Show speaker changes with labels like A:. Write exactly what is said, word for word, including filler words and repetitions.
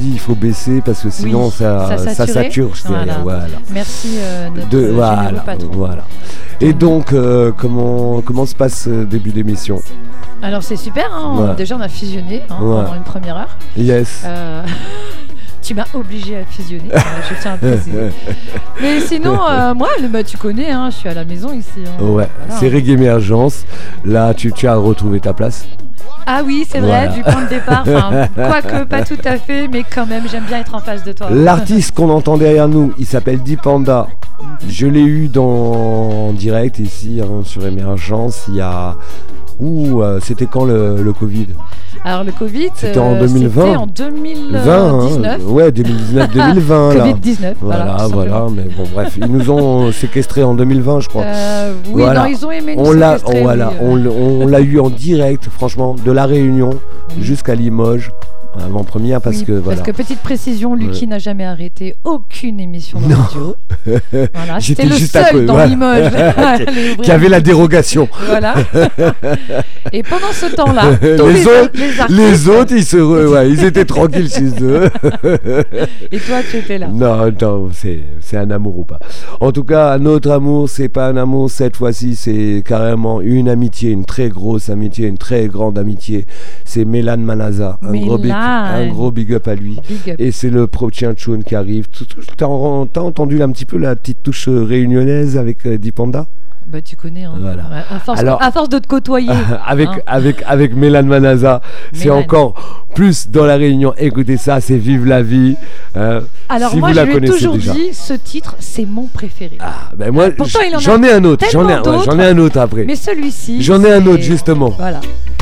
A: dit il faut baisser parce que sinon
B: oui,
A: ça, ça, ça sature.
B: Voilà.
A: voilà.
B: Merci euh, notre
A: De,
B: généreux
A: voilà,
B: patron.
A: voilà. Et donc, euh, comment, comment se passe ce début d'émission?
B: Alors c'est super, hein.
A: Ouais.
B: Déjà on a fusionné hein,
A: Ouais.
B: pendant une première heure.
A: Yes.
B: Euh... Tu m'as obligé à fusionner, euh, je tiens à préciser. Mais sinon, euh, moi, le, bah, tu connais, hein, je suis à la maison ici. Hein.
A: Ouais,
B: Voilà.
A: c'est Reggae Émergence. Là, tu, tu as retrouvé ta place.
B: Ah oui, c'est
A: Voilà.
B: vrai, du point de départ. Quoique, pas tout à fait, mais quand même, j'aime bien être en face de toi.
A: L'artiste qu'on entend derrière nous, il s'appelle Deep Panda. Je l'ai eu dans en direct ici hein, sur Émergence. Il y a. Ouh, euh, c'était quand le, le Covid?
B: Alors le Covid,
A: C'était en
B: euh,
A: deux mille vingt.
B: C'était en deux mille dix-neuf.
A: vingt, hein, ouais, deux mille dix-neuf deux mille vingt. là.
B: Covid dix-neuf, voilà.
A: Voilà,
B: tout
A: voilà,
B: simplement.
A: mais bon, bref, ils nous ont séquestrés en deux mille vingt, je crois.
B: Euh, oui,
A: Voilà.
B: non, ils ont aimé nous
A: On l'a,
B: séquestrer,
A: voilà,
B: oui, euh.
A: on, l- on l'a eu en direct, franchement, de la Réunion jusqu'à Limoges, avant-première, parce
B: Oui,
A: que voilà.
B: Parce que petite précision, Lucky
A: Ouais.
B: n'a jamais arrêté aucune émission de
A: Non.
B: radio. Voilà,
A: J'étais
B: c'était le
A: juste à
B: seul
A: côté,
B: dans
A: voilà.
B: Limoges. Allez ouvrir
A: Qui avait
B: un
A: la
B: petit-
A: dérogation.
B: Voilà. Et pendant ce temps-là, tous
A: les,
B: les,
A: autres,
B: les artistes-
A: les autres, ils, se re- ouais, ils étaient tranquilles chez eux.
B: Et toi, tu étais là.
A: Non, non, c'est, c'est un amour ou pas. En tout cas, un autre amour, c'est pas un amour cette fois-ci, c'est carrément une amitié, une très grosse amitié, une très grande amitié. C'est Mélan Manaza, un gros, big,
B: Mélan.
A: un gros big up à lui.
B: Big up.
A: Et c'est le prochain tune qui arrive. Tu- tu- T'as, en- t'as entendu un petit peu la petite touche euh, réunionnaise avec euh, Deep Panda?
B: Bah, tu connais. Hein.
A: Voilà.
B: Ouais, à, force,
A: Alors-
B: à force de te côtoyer.
A: avec,
B: hein.
A: avec, avec Mélan Manaza, c'est
B: Mélan.
A: encore plus dans la Réunion. Écoutez ça, c'est Vive la vie. hein.
B: Alors
A: si
B: moi,
A: vous
B: je
A: la
B: lui ai
A: connaissez
B: toujours
A: déjà.
B: dit, ce titre, c'est mon préféré.
A: Ah, ben moi,
B: Pourtant, il en a
A: j'en ai un autre. J'en ai,
B: tellement
A: ouais, j'en ai un autre après.
B: Mais celui-ci,
A: J'en ai un
B: c'est-
A: autre justement.
B: Voilà.